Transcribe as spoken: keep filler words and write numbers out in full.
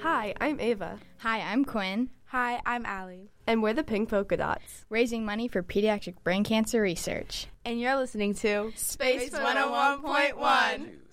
Hi, I'm Ava. Hi, I'm Quinn. Hi, I'm Allie. And we're the Pink Polka Dots, raising money for pediatric brain cancer research. And you're listening to Space one oh one point one.